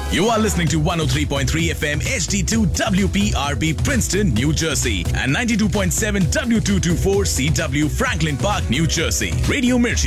You are listening to 103.3 FM HD2 WPRB Princeton, New Jersey and 92.7 W224 CW Franklin Park, New Jersey. Radio Mirchi.